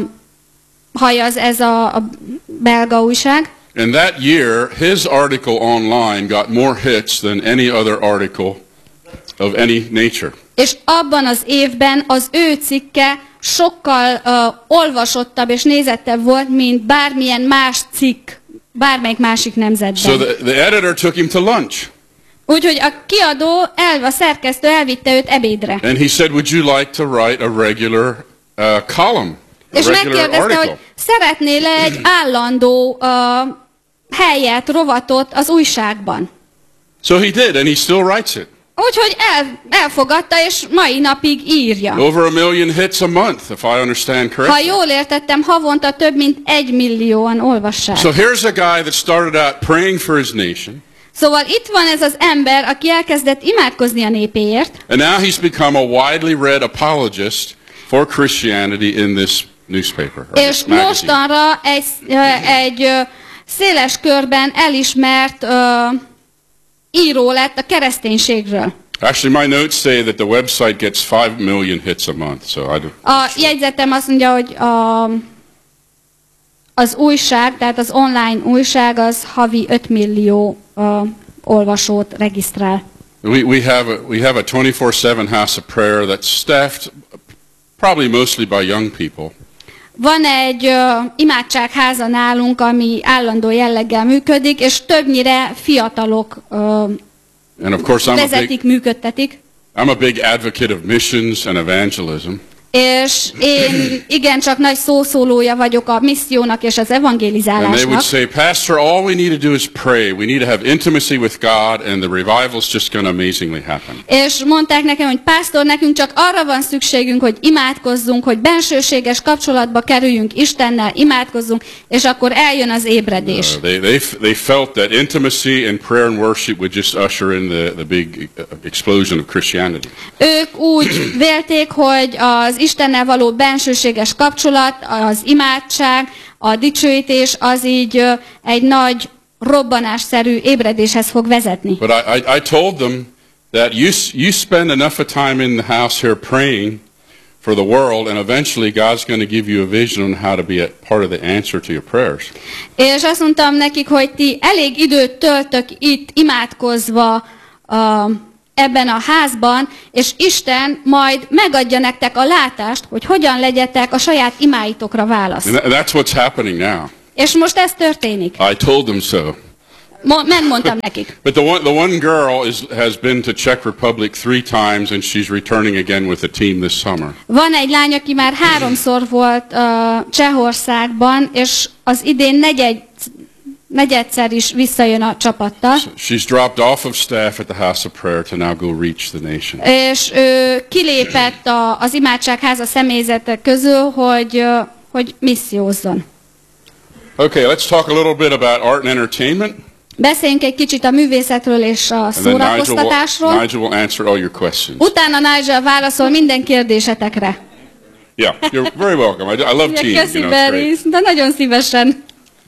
hajaz ez a belga újság. And that year, his article online got more hits than any other article of any nature. És abban az évben az ő cikke sokkal olvasottabb és nézettebb volt, mint bármilyen más cikk, bármelyik másik nemzetben. So the editor took him to lunch. Úgyhogy a kiadó, a szerkesztő elvitte őt ebédre. And he said, would you like to write a regular column? És megkérdezte, hogy szeretnél egy állandó helyet, rovatot az újságban. So he did, and he still writes it. Úgyhogy elfogadta, és mai napig írja. Over 1 million hits a month, if I understand correctly. Ha jól értettem, havonta több mint 1 millióan olvassák. So here's a guy that started out praying for his nation. Szóval itt van ez az ember, aki elkezdett imádkozni a népéért. And now he's become a widely read apologist for Christianity in this newspaper. És mostanra egy széles körben elismert író lett a kereszténységről. Actually, my notes say that the website gets 5 million hits a month. So I don't. A jegyzetem azt mondja, hogy az újság, tehát az online újság az havi 5 millió olvasót regisztrál. We have a 24/7 house of prayer that's staffed probably mostly by young people. Van egy imádságháza nálunk, ami állandó jelleggel működik, és többnyire fiatalok And of course vezetik, működtetik. I'm a big advocate of missions and evangelism. És én igencsak nagy szószólója vagyok a missziónak és az And they would evangelizálásnak. say, Pastor, all we need to do is pray. We need to have intimacy with God, and the revival's just going to amazingly happen. És mondták nekem, hogy pásztor, nekünk csak arra van szükségünk, hogy imádkozzunk, hogy bensőséges kapcsolatba kerüljünk Istennel, imádkozzunk, és akkor eljön az ébredés. They felt that intimacy and prayer and worship would just usher in the big explosion of Christianity. Ők úgy vélték, hogy az Istennel való bensőséges kapcsolat, az imádság, a dicsőítés az így egy nagy robbanásszerű ébredéshez fog vezetni. But I told them that you spend enough of time in the house here praying for the world, and eventually God's going to give you a vision on how to be a part of the answer to your prayers. És azt mondtam nekik, hogy ti elég időt töltök itt imádkozva ebben a házban, és Isten majd megadja nektek a látást, hogy hogyan legyetek a saját imáitokra válasz. And that's what's happening now. És most ez történik. I told them so. Megmondtam nekik. But the one girl has been to Czech Republic 3 times, and she's returning again with a team this summer. Van egy lány, aki már 3-szor volt Csehországban, és az idén negyedszer is visszajön a csapattal. So she's dropped off of staff at the House of Prayer to now go reach the nation. És ő kilépett az imádságháza személyzete közül, hogy missziózzon. Okay, let's talk a little bit about art and entertainment. Beszéljünk egy kicsit a művészetről és a And then szórakoztatásról. Nigel will answer all your questions. Utána Nigel válaszol minden kérdésetekre. Yeah, you're very welcome. I love teams. Köszi, Beris, de nagyon szívesen.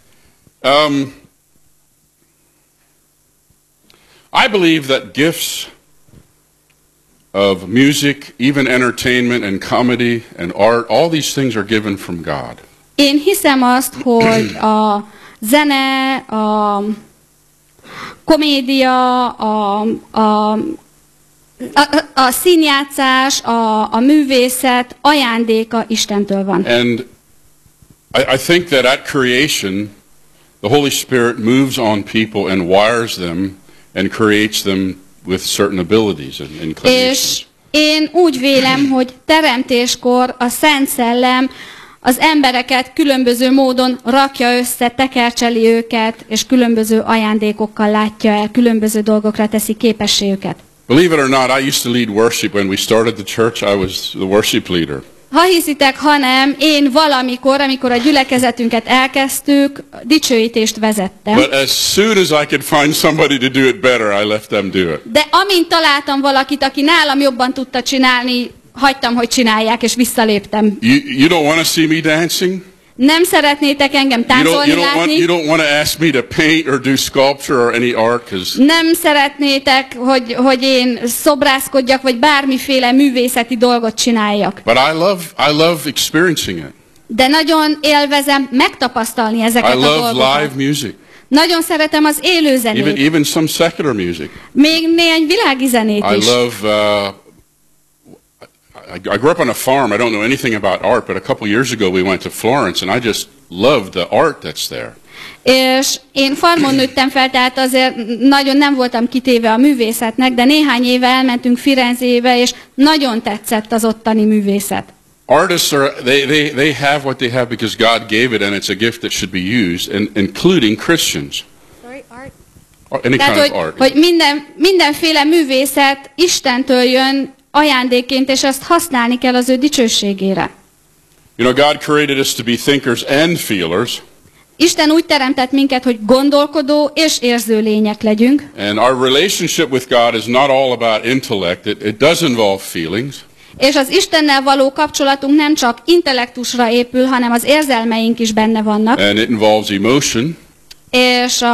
I believe that gifts of music, even entertainment and comedy and art, all these things are given from God. Én hiszem azt, hogy a zene, a komédia, a színjátszás, a művészet ajándéka Istentől van. And I think that at creation, the Holy Spirit moves on people and wires them and creates them with certain abilities and inclinations. És én úgy vélem, hogy teremtéskor a Szent Szellem az embereket különböző módon rakja össze, tekercseli őket, és különböző ajándékokkal látja el, különböző dolgokra teszi képessé őket. Believe it or not, I used to lead worship when we started the church. I was the worship leader. Ha hiszitek, ha nem, én valamikor, amikor a gyülekezetünket elkezdtük, dicsőítést vezettem. But as soon as I could find somebody to do it better, I left them do it. De amint találtam valakit, aki nálam jobban tudta csinálni, hagytam, hogy csinálják, és visszaléptem. You don't want to see me dancing? Nem szeretnétek engem táncolni látni? You don't want to ask me to paint or do sculpture or any art, 'cause nem szeretnétek, hogy én szobrászkodjak, vagy bármiféle művészeti dolgot csináljak. But I love experiencing it. De nagyon élvezem megtapasztalni ezeket I a love dolgokat. live music. Nagyon szeretem az élő zenét. Even some secular music. Még néhány világi zenét I is. love I grew up on a farm. I don't know anything about art, but a couple years ago we went to Florence, and I just loved the art that's there. És én farmon nőttem fel, tehát azért nagyon nem voltam kitéve a művészetnek, de néhány éve elmentünk Firenzébe, és nagyon tetszett az ottani művészet. Artists they have what they have because God gave it, and it's a gift that should be used, and including Christians. Sorry, art. Any Tehát, kind of art. hogy mindenféle művészet Istentől jön ajándékként, és ezt használni kell az ő dicsőségére. You know, God created us to be thinkers and feelers. Isten úgy teremtett minket, hogy gondolkodó és érző lények legyünk. And our relationship with God is not all about intellect. It does involve feelings. És az Istennel való kapcsolatunk nem csak intellektusra épül, hanem az érzelmeink is benne vannak. And it involves emotion. És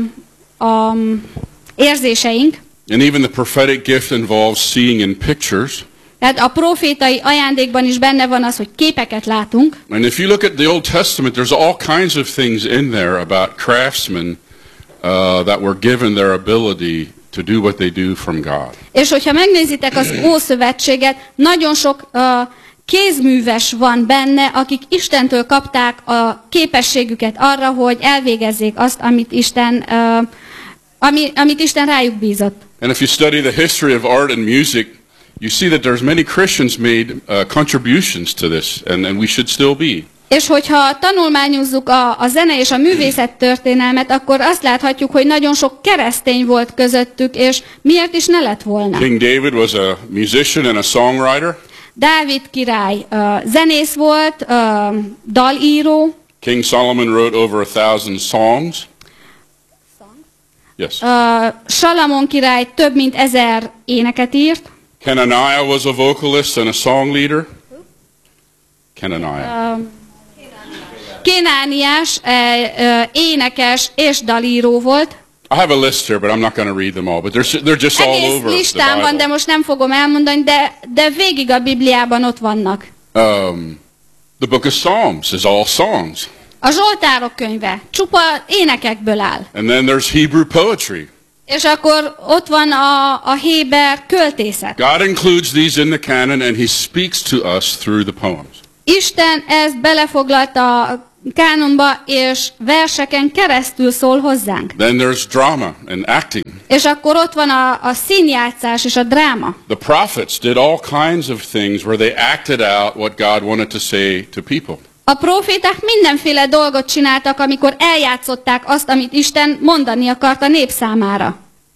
a érzéseink. And even the prophetic gift involves seeing in pictures. Tehát a profétai ajándékban is benne van az, hogy képeket látunk. And if you look at the Old Testament, there's all kinds of things in there about craftsmen that were given their ability to do what they do from God. És hogyha megnézitek az Ószövetséget, nagyon sok kézműves van benne, akik Istentől kapták a képességüket arra, hogy elvégezzék azt, amit Isten rájuk bízott. And if you study the history of art and music, you see that there's many Christians made contributions to this, and we should still be. És hogyha tanulmányozzuk a zene és a művészet történelmet, akkor azt láthatjuk, hogy nagyon sok keresztény volt közöttük, és miért is ne lett volna. King David was a musician and a songwriter. Dávid király zenész volt, dalíró. King Solomon wrote over 1,000 songs. Yes. Salamon király több mint 1000 éneket írt. Kenaniah was a vocalist and a song leader. Kenaniah. Kenániás énekes és dalíró volt. I have a list here, but I'm not going to read them all. But they're just all Egész over the listán van, de Bible. most nem fogom elmondani, de végig a Bibliában ott vannak. The book of Psalms is all songs. A Zsoltárok könyve csupa énekekből áll. And then there's Hebrew poetry. És akkor ott van a héber költészet. God includes these in the canon, and he speaks to us through the poems. Isten ezt belefoglalta a kánonba, és verseken keresztül szól hozzánk. Then there's drama and acting. És akkor ott van a színjátszás és a dráma. The prophets did all kinds of things where they acted out what God wanted to say to people. A proféták mindenféle dolgot csináltak, amikor eljátszották azt, amit Isten mondani akart a nép számára.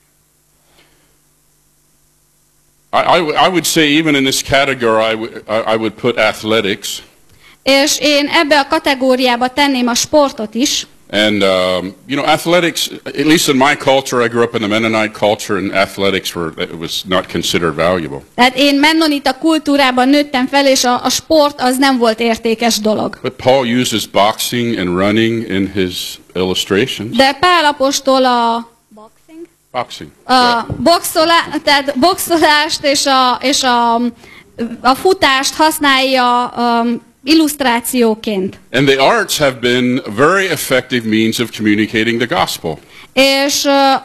I would say even in this category I would put athletics. És én ebbe a kategóriába tenném a sportot is. And, athletics, at least in my culture, I grew up in the Mennonite culture, and athletics it was not considered valuable. Tehát én mennonita kultúrában nőttem fel, és a sport az nem volt értékes dolog. But Paul uses boxing and running in his illustrations. De Pál apostol Boxing. tehát boxolást és a futást használja illusztrációként. And the arts have been very effective means of communicating the gospel. És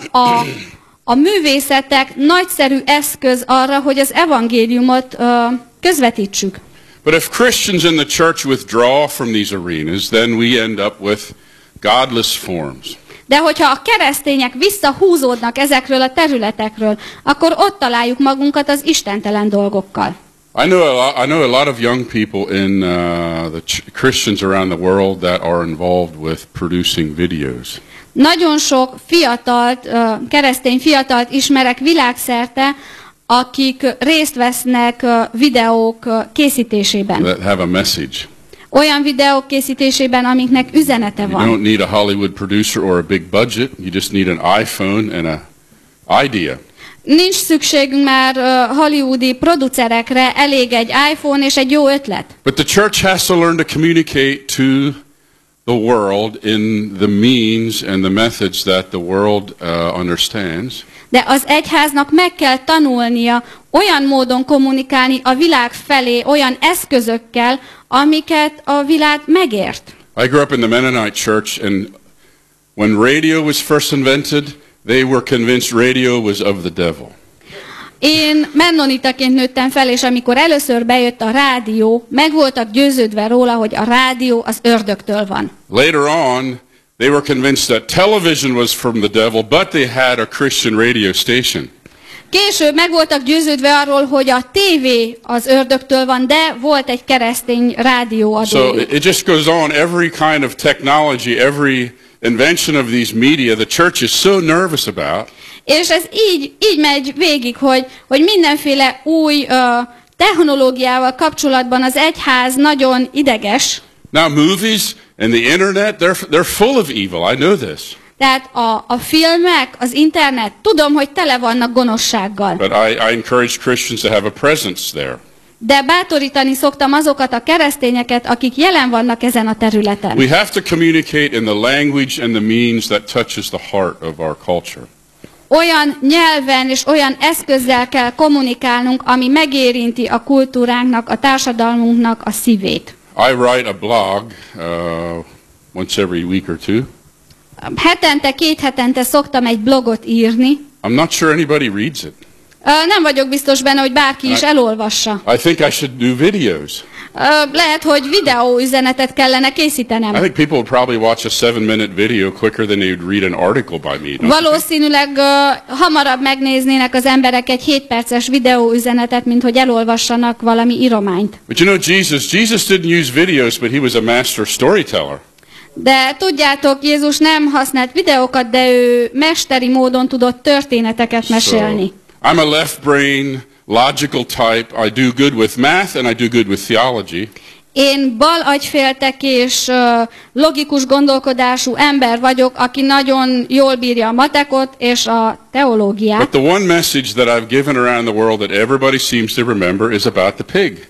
a művészetek nagyszerű eszköz arra, hogy az evangéliumot közvetítsük. But if Christians in the church withdraw from these arenas, then we end up with godless forms. De hogyha a keresztények visszahúzódnak ezekről a területekről, akkor ott találjuk magunkat az istentelen dolgokkal. I know a lot of young people in the Christians around the world that are involved with producing videos. Nagyon sok fiatalt, keresztény fiatalt ismerek világszerte, akik részt vesznek videók készítésében. That have a message. Olyan videók készítésében, amiknek üzenete You van. don't need a Hollywood producer or a big budget. You just need an iPhone and an idea. Nincs szükségünk már hollywoodi producerekre, elég egy iPhone és egy jó ötlet. But the church has to learn to communicate to the world in the means and the methods that the world understands. De az egyháznak meg kell tanulnia olyan módon kommunikálni a világ felé, olyan eszközökkel, amiket a világ megért. I grew up in the Mennonite church, and when radio was first invented, they were convinced radio was of the devil. Én mennonitaként nőttem fel, és amikor először bejött a rádió, meg voltak győződve róla, hogy a rádió az ördögtől van. Later on, they were convinced that television was from the devil, but they had a Christian radio station. Később meg voltak győződve arról, hogy a tévé az ördögtől van, de volt egy keresztény rádióadó. So it just goes on. Every kind of technology, every invention of these media, the church is so nervous about. És ez így megy végig, hogy mindenféle új technológiával kapcsolatban az egyház nagyon ideges. Now movies and the internet, they're full of evil. I know this. Tehát a filmek, az internet, tudom, hogy tele vannak gonoszsággal. But I encourage Christians to have a presence there. De bátorítani szoktam azokat a keresztényeket, akik jelen vannak ezen a területen. We have to communicate in the language and the means that touches the heart of our culture. Olyan nyelven és olyan eszközzel kell kommunikálnunk, ami megérinti a kultúránknak, a társadalmunknak a szívét. I write a blog once every week or two. Két hetente szoktam egy blogot írni. I'm not sure anybody reads it. Nem vagyok biztos benne, hogy bárki is elolvassa. I think I should do videos. Lehet, hogy videóüzenetet kellene készítenem. I think people would probably watch a 7-minute video quicker than they would read an article by me. Valószínűleg hamarabb megnéznének az emberek egy 7 perces videóüzenetet, mint hogy elolvassanak valami írományt. But you know Jesus didn't use videos, but he was a master storyteller. De tudjátok, Jézus nem használt videókat, de ő mesteri módon tudott történeteket mesélni. I'm a left brain, logical type. I do good with math and I do good with theology. Én bal agyféltek és logikus gondolkodású ember vagyok, aki nagyon jól bírja a matekot és a teológiát. But the one message that I've given around the world that everybody seems to remember is about the pig.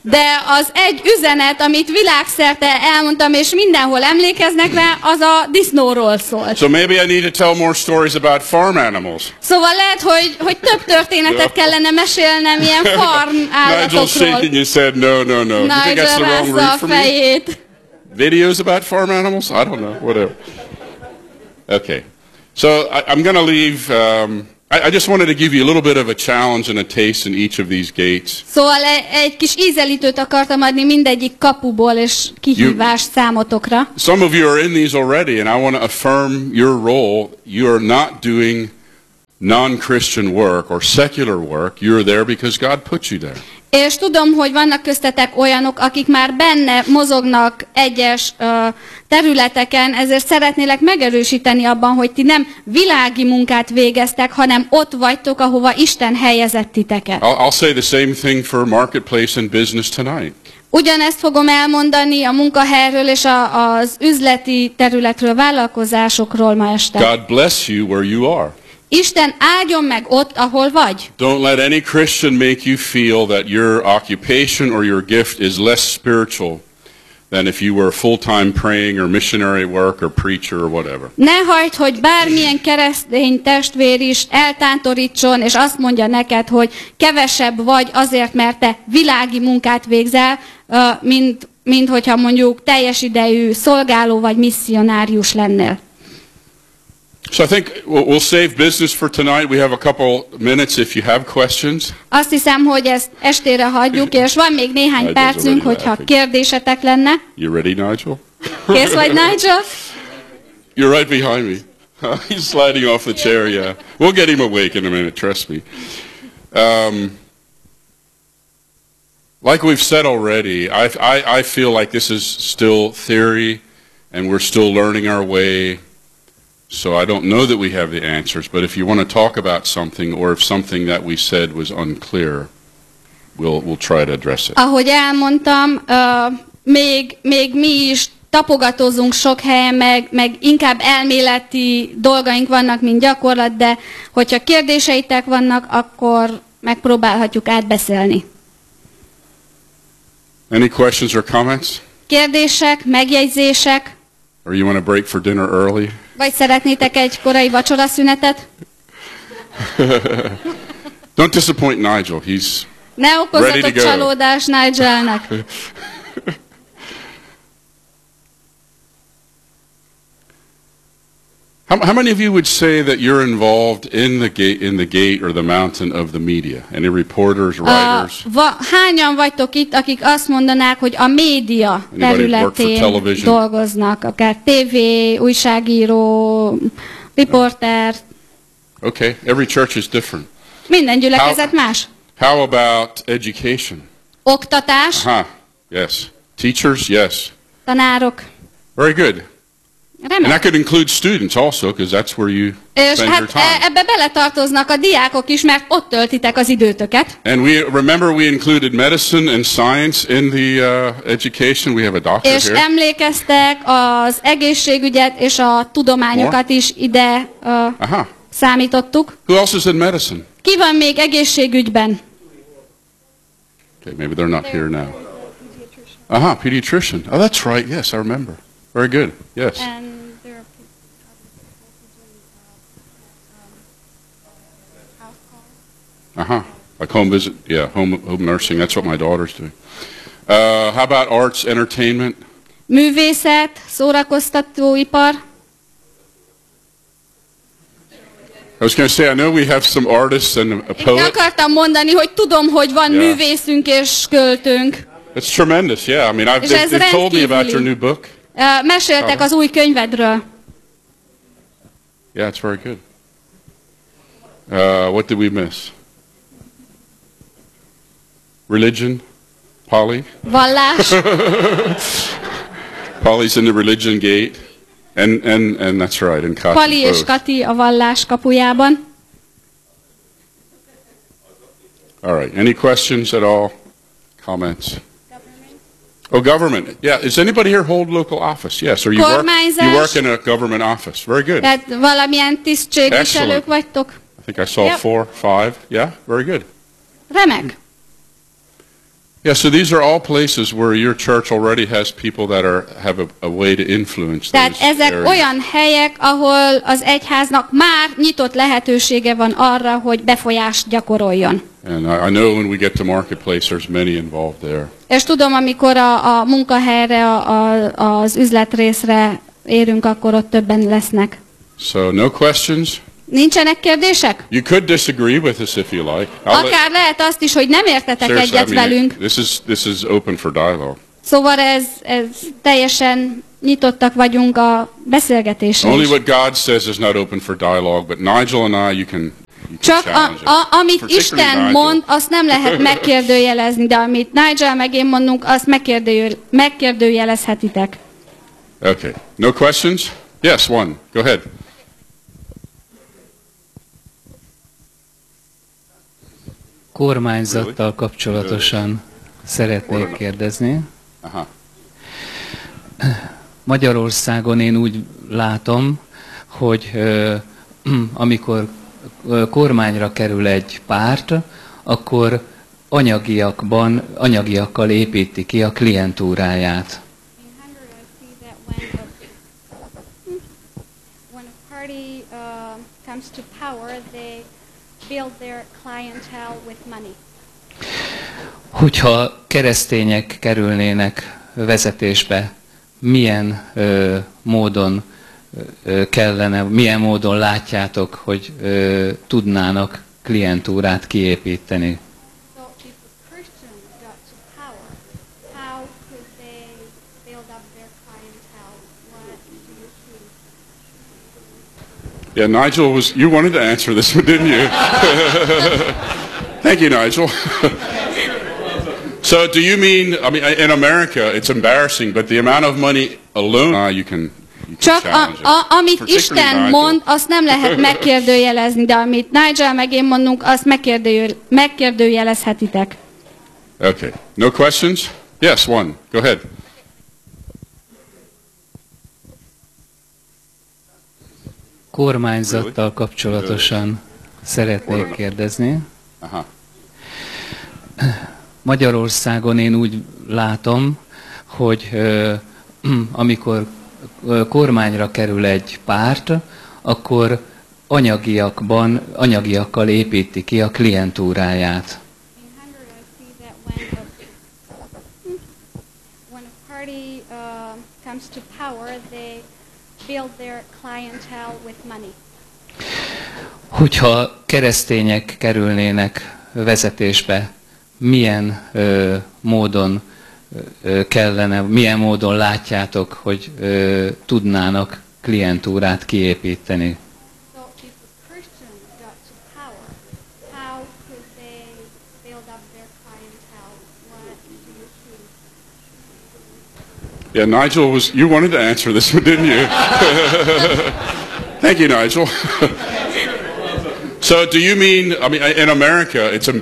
De az egy üzenet, amit világszerte elmondtam, és mindenhol emlékeznek rá, az a disznóról szólt. So maybe I need to tell more stories about farm animals. Szóval lehet, hogy több történetet kellene mesélnem ilyen farm Nigel's állatokról. shaking his head. No. You think that's Nigel the wrong rázza route a for me? fejét. Videos about farm animals? I don't know. Whatever. Okay. So I'm going to leave. I just wanted to give you a little bit of a challenge and a taste in each of these gates. Szóval egy kis ízelítőt akartam adni mindegyik kapuból, és kihívást számotokra. Some of you are in these already, and I want to affirm your role. You are not doing non-Christian work or secular work. You're there because God put you there. És tudom, hogy vannak köztetek olyanok, akik már benne mozognak egyes területeken, ezért szeretnélek megerősíteni abban, hogy ti nem világi munkát végeztek, hanem ott vagytok, ahova Isten helyezett titeket. I'll say the same thing for marketplace and business tonight. Ugyanezt fogom elmondani a munkahelyről és az üzleti területről, vállalkozásokról ma este. God bless you where you are. Isten áldjon meg ott, ahol vagy. Don't let any Christian make you feel that your occupation or your gift is less spiritual than if you were full-time praying or missionary work or preacher or whatever. Ne hagyd, hogy bármilyen keresztény testvér is eltántorítson, és azt mondja neked, hogy kevesebb vagy azért, mert te világi munkát végzel, mint hogyha mondjuk teljes idejű szolgáló vagy misszionárius lennél. So I think we'll save business for tonight. We have a couple minutes if you have questions. Azt hiszem, hogy ezt estére hagyjuk, és van még néhány percünk, hogyha kérdésetek lenne. You ready, Nigel? Kész vagy, Nigel? You're right behind me. He's sliding off the chair, yeah. We'll get him awake in a minute, trust me. Like we've said already, I feel like this is still theory, and we're still learning our way. So I don't know that we have the answers, but if you want to talk about something, or if something that we said was unclear, we'll try to address it. Ahogy elmondtam, még mi is tapogatózunk sok helyen, meg inkább elméleti dolgaink vannak, mint gyakorlat, de hogyha kérdéseitek vannak, akkor megpróbálhatjuk átbeszélni. Any questions or comments? Kérdések, megjegyzések? Or you want to break for dinner early? Vagy szeretnétek egy korai vacsora-szünetet? Don't disappoint Nigel. He's Ne ready to okozzatok go. csalódást Nigelnek. How many of you would say that you're involved in the gate or the mountain of the media? Any reporters, writers? Hányan vagytok itt, akik azt mondanák, hogy a média területén dolgoznak, akár TV, újságíró, riporter. Okay, every church is different. Minden gyülekezet más. How about education? Oktatás. Yes. Teachers, yes. Tanárok. Very good. Remek. And that could include students also, because that's where you és spend your time. Ebbe beletartoznak a diákok is, mert ott töltitek az időtöket. And we included medicine and science in the education. We have a doctor és here. emlékeztek az egészségügyet és a tudományokat is ide számítottuk. Who else is in medicine? Ki van még egészségügyben? Okay, maybe they're not here now. Pediatrician. Oh, that's right. Yes, I remember. Very good. Yes. And there are house calls. Like home visit. Yeah, home nursing. That's what my daughter's doing. How about arts, entertainment? Művészet, szórakoztatóipar. I was going to say, I know we have some artists and a Én poet. akartam mondani, hogy tudom, hogy van művészünk és költőnk. It's tremendous, yeah. I mean, they've told me about your new book. Meséltek az új könyvedről. Yeah, it's very good. What did we miss? Religion? Polly? Vallás. Polly's in the religion gate. And that's right, and Kati. Pali és Kati a vallás kapujában. All right. Any questions at all? Comments? Government. Yeah. Does anybody here hold local office? Yes. Or you work in a government office. Very good. Tehát valamilyen tisztségviselők vagytok? I think I saw 4, 5. Yeah. Very good. Remek. Yeah, so these are all places where your church already has people that have a way to influence Tehát those ezek areas. olyan helyek, ahol az egyháznak már nyitott lehetősége van arra, hogy befolyást gyakoroljon. And I know when we get to Marketplace, there's many involved there. És tudom, amikor a munkahelyre, az üzletrészre érünk, akkor ott többen lesznek. So no questions? Nincsenek kérdések? You could disagree with us if you like. Akár lehet azt is, hogy nem értetek Seriously, egyet velünk. this is open for dialogue. Szóval ez teljesen nyitottak vagyunk a beszélgetésre Only is. what God says is not open for dialogue, but Nigel and I, you can Csak challenge it. amit Particularly Isten Nigel. mond, azt nem lehet megkérdőjelezni, de amit Nigel meg én mondunk, azt megkérdőjelezhetitek. Okay. No questions? Yes, one. Go ahead. Kormányzattal kapcsolatosan szeretnék kérdezni. Aha. Magyarországon én úgy látom, hogy amikor kormányra kerül egy párt, akkor anyagiakkal építi ki a klientúráját. When a party comes to power, they build their clientele with money. Hogyha keresztények kerülnének vezetésbe, milyen módon kellene, milyen módon látjátok, hogy tudnának klientúrát kiépíteni? So if the Christians got to power, how could they build up their clientele? What do you see? Yeah, Nigel you wanted to answer this one, didn't you? Thank you, Nigel. So do you mean, I mean, in America, it's embarrassing, but the amount of money alone, you can Csak challenge it. amit Particularly Isten Nigel. mond, azt nem lehet megkérdőjelezni, de amit Nigel meg én mondunk, azt megkérdőjelezhetitek. Okay. No questions? Yes, one. Go ahead. Kormányzattal kapcsolatosan szeretnék kérdezni. Aha. Magyarországon én úgy látom, hogy amikor kormányra kerül egy párt, akkor anyagiakkal építi ki a klientúráját. In Hungary, I see that when a party comes to power, they build their clientele with money. Hogyha keresztények kerülnének vezetésbe, milyen módon kellene, milyen módon látjátok, hogy tudnának klientúrát kiépíteni? So if the Christians got to power, how could they build up their clientele? What do you see? Yeah, Nigel you wanted to answer this one, didn't you? Thank you, Nigel. So do you mean, I mean, in America, it's embarrassing.